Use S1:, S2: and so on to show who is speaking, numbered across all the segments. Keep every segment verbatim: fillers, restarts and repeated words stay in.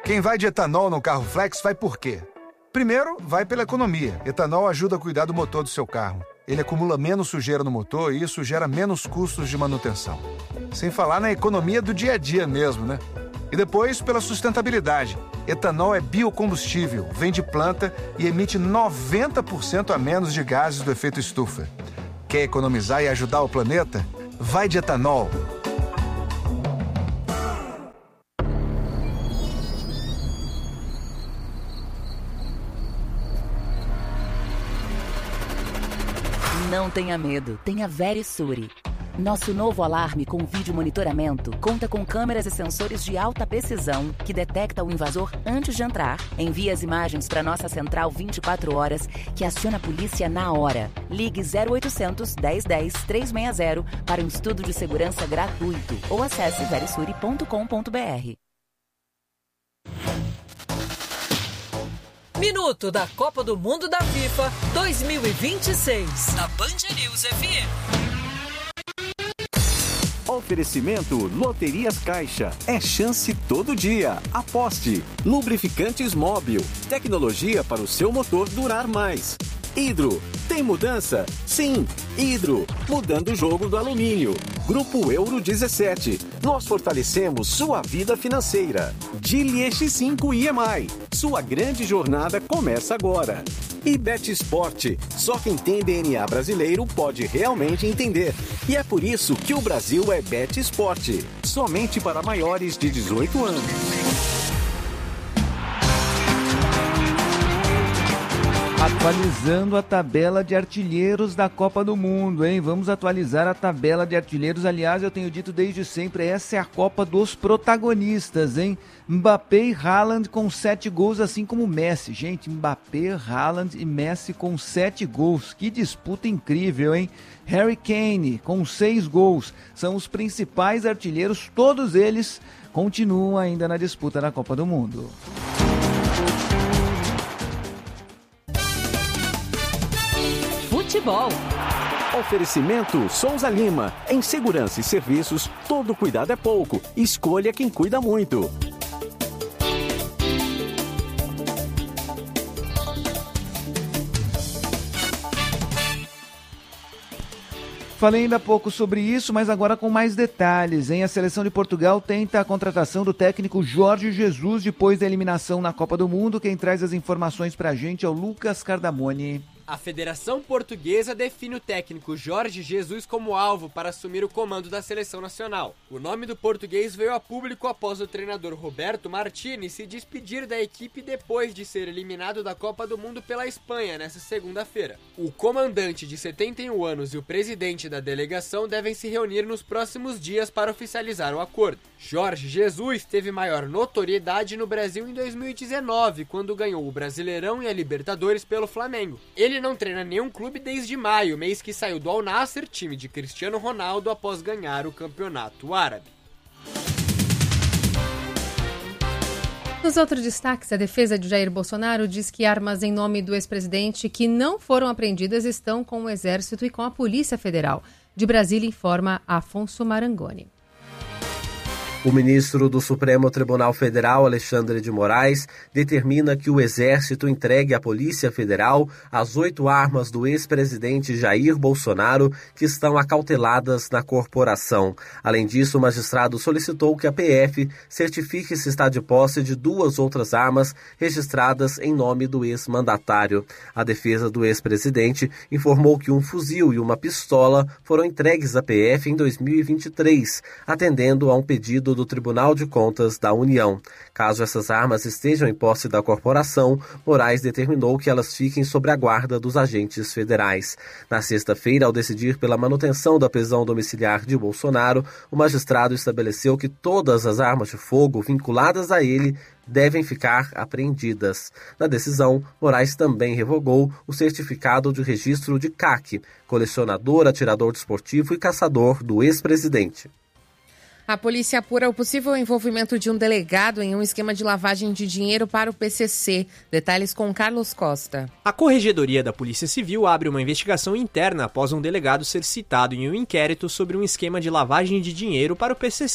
S1: Quem vai de etanol no carro flex vai por quê? Primeiro, vai pela economia. Etanol ajuda a cuidar do motor do seu carro. Ele acumula menos sujeira no motor e isso gera menos custos de manutenção. Sem falar na economia do dia a dia mesmo, né? E depois, pela sustentabilidade. Etanol é biocombustível, vem de planta e emite noventa por cento a menos de gases do efeito estufa. Quer economizar e ajudar o planeta? Vai de etanol.
S2: Não tenha medo, tenha Verisure. Nosso novo alarme com vídeo monitoramento conta com câmeras e sensores de alta precisão que detecta o invasor antes de entrar, envia as imagens para nossa central vinte e quatro horas, que aciona a polícia na hora. Ligue zero oitocentos, dez dez, trezentos e sessenta para um estudo de segurança gratuito ou acesse verisure ponto com ponto b r.
S3: Minuto da Copa do Mundo da FIFA dois mil e vinte e seis, na Band News F M.
S4: Oferecimento Loterias Caixa. É chance todo dia. Aposte. Lubrificantes Móbil. Tecnologia para o seu motor durar mais. Hidro. Tem mudança? Sim. Hidro. Mudando o jogo do alumínio. Grupo Euro dezessete. Nós fortalecemos sua vida financeira. Geely X cinco I M I. Sua grande jornada começa agora. E Bet Sport. Só quem tem D N A brasileiro pode realmente entender. E é por isso que o Brasil é Bet Sport. Somente para maiores de dezoito anos.
S5: Atualizando a tabela de artilheiros da Copa do Mundo, hein? Vamos atualizar a tabela de artilheiros. Aliás, eu tenho dito desde sempre, essa é a Copa dos protagonistas, hein? Mbappé e Haaland com sete gols, assim como Messi. Gente, Mbappé, Haaland e Messi com sete gols. Que disputa incrível, hein? Harry Kane com seis gols. São os principais artilheiros, todos eles continuam ainda na disputa da Copa do Mundo.
S3: Futebol.
S4: Oferecimento Souza Lima. Em segurança e serviços, todo cuidado é pouco. Escolha quem cuida muito.
S5: Falei ainda há pouco sobre isso, mas agora com mais detalhes, hein? A seleção de Portugal tenta a contratação do técnico Jorge Jesus depois da eliminação na Copa do Mundo. Quem traz as informações pra gente é o Lucas Cardamone.
S6: A Federação Portuguesa define o técnico Jorge Jesus como alvo para assumir o comando da seleção nacional. O nome do português veio a público após o treinador Roberto Martínez se despedir da equipe depois de ser eliminado da Copa do Mundo pela Espanha nesta segunda-feira. O comandante de setenta e um anos e o presidente da delegação devem se reunir nos próximos dias para oficializar o acordo. Jorge Jesus teve maior notoriedade no Brasil em dois mil e dezenove, quando ganhou o Brasileirão e a Libertadores pelo Flamengo. Ele não treina nenhum clube desde maio, mês que saiu do Al Nassr, time de Cristiano Ronaldo, após ganhar o campeonato árabe.
S7: Nos outros destaques, a defesa de Jair Bolsonaro diz que armas em nome do ex-presidente que não foram apreendidas estão com o Exército e com a Polícia Federal. De Brasília, informa Afonso Marangoni.
S8: O ministro do Supremo Tribunal Federal, Alexandre de Moraes, determina que o Exército entregue à Polícia Federal as oito armas do ex-presidente Jair Bolsonaro que estão acauteladas na corporação. Além disso, o magistrado solicitou que a P F certifique se está de posse de duas outras armas registradas em nome do ex-mandatário. A defesa do ex-presidente informou que um fuzil e uma pistola foram entregues à P F em dois mil e vinte e três, atendendo a um pedido do Tribunal de Contas da União. Caso essas armas estejam em posse da corporação, Moraes determinou que elas fiquem sob a guarda dos agentes federais. Na sexta-feira, ao decidir pela manutenção da prisão domiciliar de Bolsonaro, o magistrado estabeleceu que todas as armas de fogo vinculadas a ele devem ficar apreendidas. Na decisão, Moraes também revogou o certificado de registro de C A C, colecionador, atirador desportivo e caçador do ex-presidente.
S9: A polícia apura o possível envolvimento de um delegado em um esquema de lavagem de dinheiro para o P C C. Detalhes com Carlos Costa.
S10: A Corregedoria da Polícia Civil abre uma investigação interna após um delegado ser citado em um inquérito sobre um esquema de lavagem de dinheiro para o P C C.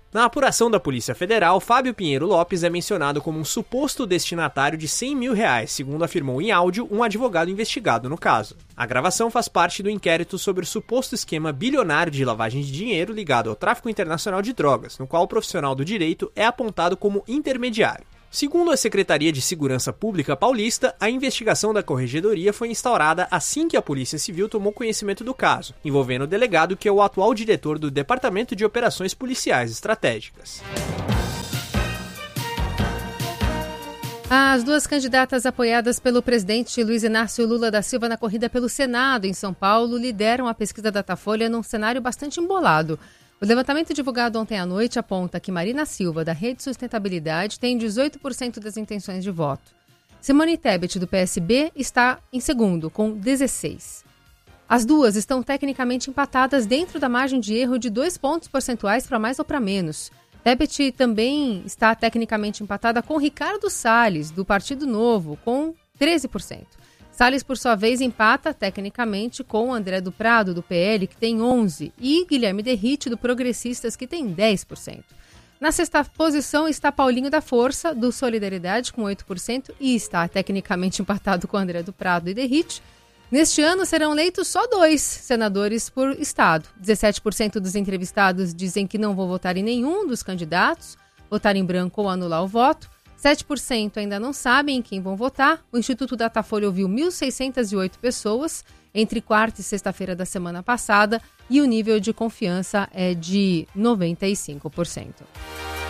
S10: Na apuração da Polícia Federal, Fábio Pinheiro Lopes é mencionado como um suposto destinatário de cem mil reais, segundo afirmou em áudio um advogado investigado no caso. A gravação faz parte do inquérito sobre o suposto esquema bilionário de lavagem de dinheiro ligado ao tráfico internacional de drogas, no qual o profissional do direito é apontado como intermediário. Segundo a Secretaria de Segurança Pública Paulista, a investigação da Corregedoria foi instaurada assim que a Polícia Civil tomou conhecimento do caso, envolvendo o delegado que é o atual diretor do Departamento de Operações Policiais Estratégicas.
S7: As duas candidatas apoiadas pelo presidente Luiz Inácio Lula da Silva na corrida pelo Senado em São Paulo lideram a pesquisa Datafolha num cenário bastante embolado. O levantamento divulgado ontem à noite aponta que Marina Silva, da Rede Sustentabilidade, tem dezoito por cento das intenções de voto. Simone Tebet, do P S B, está em segundo, com dezesseis por cento. As duas estão tecnicamente empatadas dentro da margem de erro de dois pontos percentuais para mais ou para menos. Tebet também está tecnicamente empatada com Ricardo Salles, do Partido Novo, com treze por cento. Salles, por sua vez, empata tecnicamente com André do Prado, do P L, que tem onze por cento, e Guilherme Derrite, do Progressistas, que tem dez por cento. Na sexta posição está Paulinho da Força, do Solidariedade, com oito por cento, e está tecnicamente empatado com André do Prado e Derrite. Neste ano serão eleitos só dois senadores por estado. dezessete por cento dos entrevistados dizem que não vão votar em nenhum dos candidatos, votar em branco ou anular o voto. sete por cento ainda não sabem em quem vão votar. O Instituto Datafolha ouviu mil seiscentas e oito pessoas entre quarta e sexta-feira da semana passada e o nível de confiança é de noventa e cinco por cento.